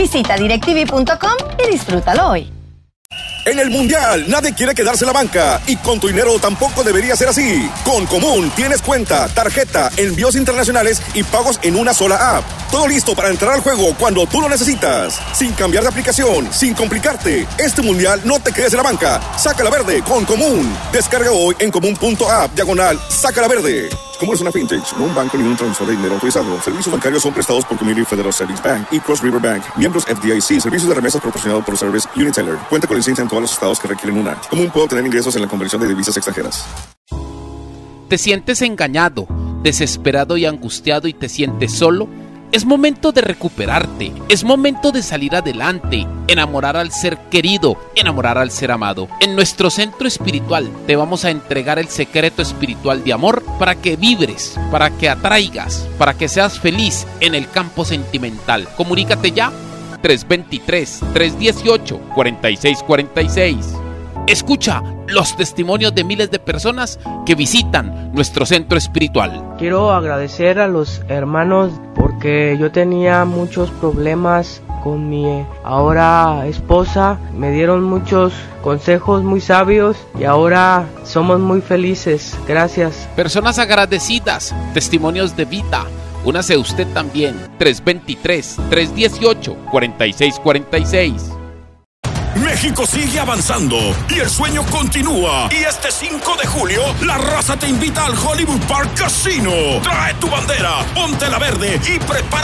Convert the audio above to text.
Visita DirecTV.com y disfrútalo hoy. En el Mundial, nadie quiere quedarse en la banca y con tu dinero tampoco debería ser así. Con Común tienes cuenta, tarjeta, envíos internacionales y pagos en una sola app. Todo listo para entrar al juego cuando tú lo necesitas. Sin cambiar de aplicación, sin complicarte. Este Mundial no te quedes en la banca. Sácala verde con Común. Descarga hoy en común.app/sácala verde. Común es una fintech, no un banco ni un transfer de dinero autorizado. Servicios bancarios son prestados por Community Federal Savings Bank y Cross River Bank. Miembros FDIC. Servicios de remesas proporcionados por Service Uniteller. Cuenta con licencia en todos los estados que requieren una. Común puede obtener ingresos en la conversión de divisas extranjeras. ¿Te sientes engañado, desesperado y angustiado y te sientes solo? Es momento de recuperarte, es momento de salir adelante, enamorar al ser querido, enamorar al ser amado. En nuestro centro espiritual te vamos a entregar el secreto espiritual de amor para que vibres, para que atraigas, para que seas feliz en el campo sentimental. Comunícate ya, 323-318-4646. Escucha los testimonios de miles de personas que visitan nuestro centro espiritual. Quiero agradecer a los hermanos porque yo tenía muchos problemas con mi ahora esposa. Me dieron muchos consejos muy sabios y ahora somos muy felices. Gracias. Personas agradecidas, testimonios de vida. Únase usted también, 323-318-4646. México sigue avanzando y el sueño continúa. Y este 5 de julio, la raza te invita al Hollywood Park Casino. Trae tu bandera, ponte la verde y prepara